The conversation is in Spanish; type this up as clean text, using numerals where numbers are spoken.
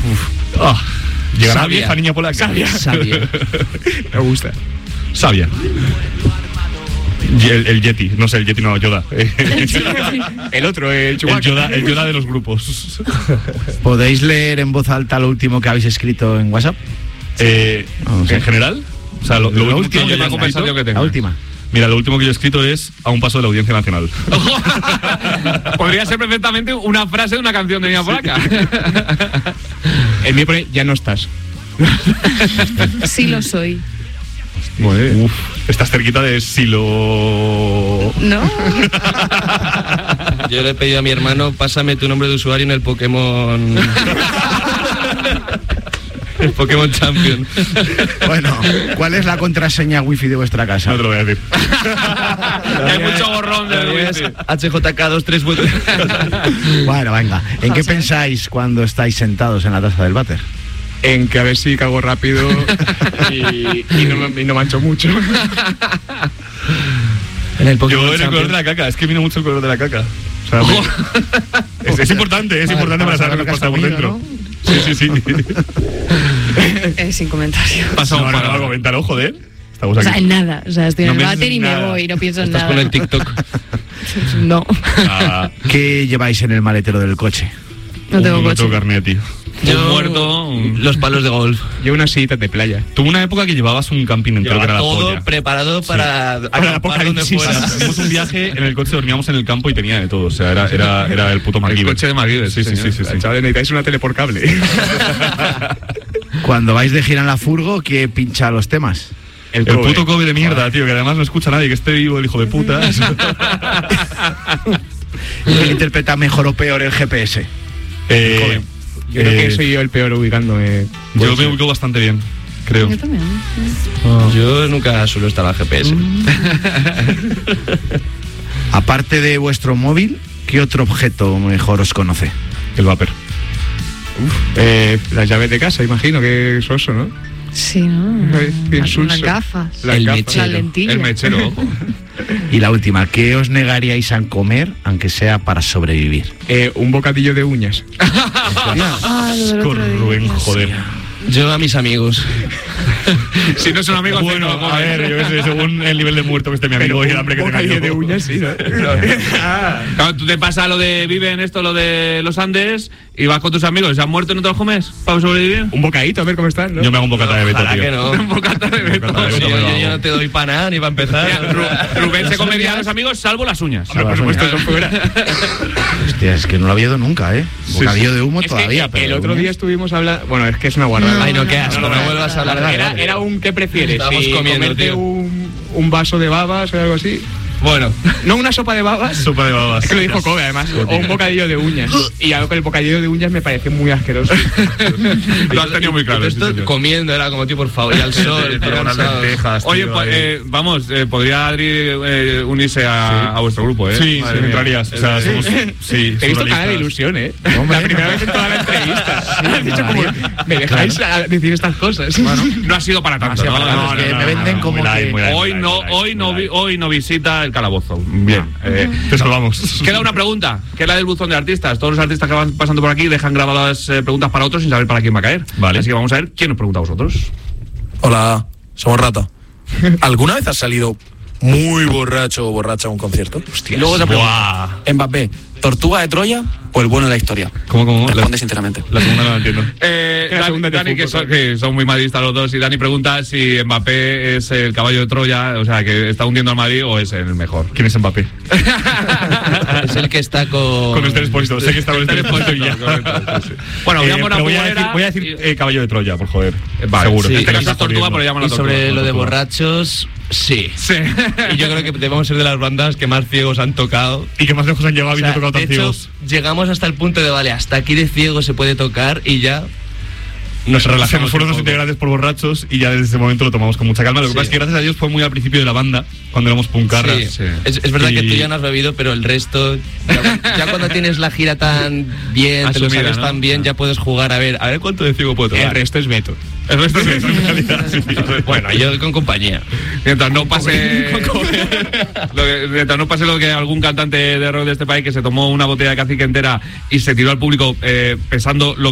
¿Llegará vieja niña polaca? Sabia. Me gusta. Sabia. El Yeti, no sé, el Yeti no, Yoda. El otro, Chewbacca. El Yoda de los grupos. ¿Podéis leer en voz alta lo último que habéis escrito en WhatsApp? En general, o sea, lo último que yo he conversación que tengo. La última. Mira, lo último que yo he escrito es a un paso de la Audiencia Nacional. Podría ser perfectamente una frase de una canción de Niña Polaca. El mío pone, ya no estás. Sí lo soy. Uf, estás cerquita de Silo. ¿No? Yo le he pedido a mi hermano, pásame tu nombre de usuario en el Pokémon. El Pokémon Champion. Bueno, ¿cuál es la contraseña wifi de vuestra casa? No te lo voy a decir. Hay mucho borrón de wifi. HJK23. Bueno, venga. ¿En qué pensáis cuando estáis sentados en la taza del váter? En que a ver si cago rápido y no mancho mucho. En el Pokémon Yo en el color de la caca, es que vino mucho el color de la caca. O sea, es importante para saber lo que pasa por dentro. ¿No? Sí. Sin comentario. Pasa un para algo, coméntalo, joder. Estamos O sea, aquí. en nada. O sea, estoy No en el me váter y nada. me voy, no pienso en Estás nada. con el TikTok. No, ¿Qué lleváis en el maletero del coche? no tengo coche. carnet, tío. Un muerto. Los palos de golf. Yo unas sillitas de playa. Tuve una época que llevabas un camping entero que era la todo polla. preparado para acampar donde fuera. Hicimos un viaje en el coche, dormíamos en el campo y tenía de todo. O sea, era el puto El MacGyver. coche de MacGyver. Sí. Chavales, necesitáis una tele por cable. Cuando vais de gira en la furgo, ¿qué pincha los temas? El puto Kobe de mierda, tío, que además no escucha a nadie, que esté vivo el hijo de puta. ¿Quién interpreta mejor o peor el GPS? Yo creo que soy yo el peor ubicándome. Yo me ubico bastante bien, creo. Yo también. Yo nunca suelo estar al GPS. Aparte de vuestro móvil, ¿qué otro objeto mejor os conoce? El vapor. Las llaves de casa, imagino que es eso, ¿no? Sí, ¿no? Insulso. Las gafas. Las El gafas. mechero. La lentilla. El mechero, ojo. Y la última, ¿qué os negaríais a comer, aunque sea para sobrevivir? Un bocadillo de uñas. Ah, lo del otro Con día. Rubén, joder. Yo a mis amigos. Si no es un amigo, Bueno, no lo a come. ver, yo qué sé, según el nivel de muerto que esté mi amigo y el hambre que tenga bocadillo yo. de uñas, sí, ¿no? Claro, tú te pasas lo de vive en esto, lo de los Andes, y vas con tus amigos, ¿se han muerto y no te los comes para sobrevivir? Un bocadito, a ver cómo están, ¿no? Yo me hago un bocata de Beto, Ojalá que tío. no. Un bocata de Beto. bocata de Yo, Beto. yo no te doy para nada ni para empezar. Mira, Rubén se comería a los amigos salvo las uñas. Hombre, por supuesto, eso fuera. Hostia, es que no lo había ido nunca, ¿eh? Bocadillo de humo Es que todavía, pero... el otro día estuvimos hablando. Bueno, es que es una guardada. Ay, no, qué asco, no vuelvas a hablar de Era un ¿qué prefieres? Estábamos Si comiendo, comerte tío. un vaso de babas o algo así. Bueno, No una sopa de babas. Sopa de babas. Es que lo dijo Kobe, además. O un bocadillo de uñas. Y algo con el bocadillo de uñas me pareció muy asqueroso. Lo has tenido muy claro. Esto sí, señor. comiendo era como, tío, por favor, y al sol. Pero unas cansado. lentejas, oye, tío, pues, ahí. vamos, podría Adri unirse a vuestro grupo, ¿eh? Sí, Madre sí, mía. entrarías. O sea, somos. Sí, Te he visto surrealistas. cara de ilusión, ¿eh? Hombre, La primera vez en toda la entrevista. Has dicho como, Maravilla. me dejáis a decir estas cosas. No ha sido para tanto, sido ¿no? para tanto, es que me venden como muy light, que- muy light, Hoy muy light. hoy no visita el calabozo. Bien, te salvamos. Queda una pregunta, que es la del buzón de artistas. Todos los artistas que van pasando por aquí dejan grabadas preguntas para otros sin saber para quién va a caer. Vale. Así que vamos a ver quién nos pregunta a vosotros. Hola, somos Rata. ¿Alguna vez has salido muy borracho o borracha a un concierto? Hostia. Luego te Buah. Mbappé, ¿Tortuga de Troya o el bueno de la historia? ¿Cómo? Responde sinceramente. La segunda no la entiendo. la segunda de Dani, fútbol, que son muy madridistas los dos, y Dani pregunta si Mbappé es el caballo de Troya, o sea, que está hundiendo al Madrid, o es el mejor. ¿Quién es Mbappé? Es el que está con... Con Esther Expósito. Sé que está con Esther Expósito y ya. Bueno, llamo pero voy a Futbolera decir caballo de Troya, por joder. Vale, Seguro. sí, Este que que no está seas tortuga, jodiendo. pero llámalo Y sobre tortuga. lo de borrachos, sí. Sí. Y yo creo que debemos ser de las bandas que más ciegos han tocado. Y que más lejos han llegado O habiendo sea, tocado de tan hecho, ciegos. llegamos hasta el punto de, vale, hasta aquí de ciego se puede tocar y ya nos Se relajamos nos fueron un los poco. integrantes por borrachos y ya desde ese momento lo tomamos con mucha calma. Lo que Sí. pasa es que gracias a Dios fue muy al principio de la banda, cuando éramos puncarras. Sí. Sí. Es verdad que Y- tú ya no has bebido, pero el resto, ya cuando tienes la gira tan bien, te lo Asumida, sabes ¿no? tan bien, ya puedes jugar a ver cuánto de ciego puedo tocar. El resto es Beto. El resto es eso, en realidad. Sí. Bueno, yo con compañía. Mientras no pase mientras no pase lo que algún cantante de rock de este país que se tomó una botella de cacique entera y se tiró al público pesando lo